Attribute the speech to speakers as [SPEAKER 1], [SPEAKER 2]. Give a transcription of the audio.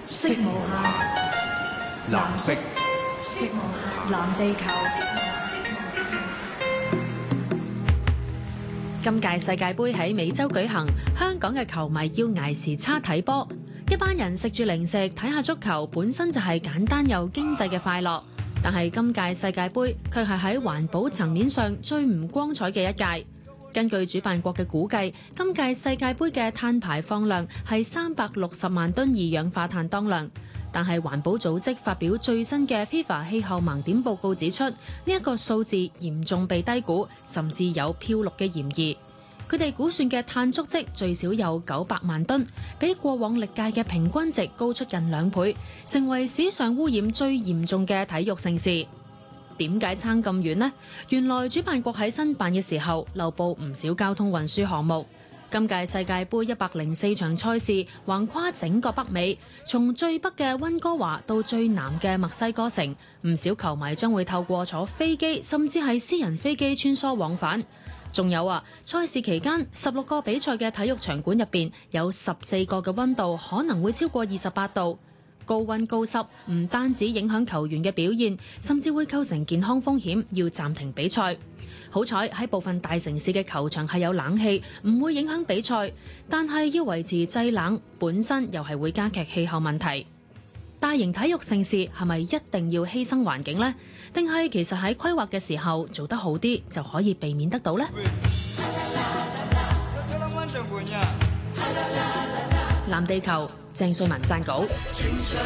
[SPEAKER 1] 色無限，藍色，色無限，藍地球。
[SPEAKER 2] 今屆世界盃喺美洲舉行，香港嘅球迷要捱時差睇波。一班人食住零食睇下足球，本身就係簡單又經濟嘅快樂。但係今屆世界盃卻係喺環保層面上最唔光彩嘅一屆。根據主辦國嘅估計，今屆世界盃嘅碳排放量係360萬噸二氧化碳當量。但係環保組織發表最新嘅 FIFA 氣候盲點報告指出，呢一個數字嚴重被低估，甚至有漂綠嘅嫌疑。佢哋估算嘅碳足跡最少有900萬噸，比過往歷屆嘅平均值高出近2倍，成為史上污染最嚴重嘅體育盛事。點解差咁遠呢？原來主辦國喺申辦嘅時候漏報唔少交通運輸項目。今屆世界盃104場賽事橫跨整個北美，從最北嘅溫哥華到最南嘅墨西哥城，唔少球迷將會透過坐飛機甚至係私人飛機穿梭往返。仲有賽事期間16個比賽嘅體育場館入邊有14個嘅溫度可能會超過28度。高溫高濕唔單止影響球員嘅表現，甚至會構成健康風險，要暫停比賽。好彩喺部分大城市嘅球場係有冷氣，唔會影響比賽，但係要維持製冷，本身又係會加劇氣候問題。大型體育盛事係咪一定要犧牲環境呢？定係其實喺規劃嘅時候做得好啲就可以避免得到呢？藍地球，鄭瑞文撰稿。